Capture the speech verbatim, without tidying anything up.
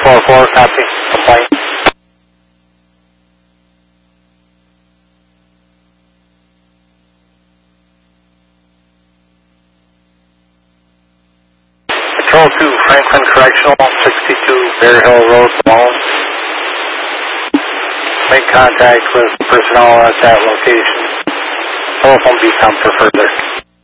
four four, copy. Complaint. Control two, Franklin Correctional, sixty-two Bear Hill Road, Malone. Make contact with personnel at that location. Telephone beacon for further.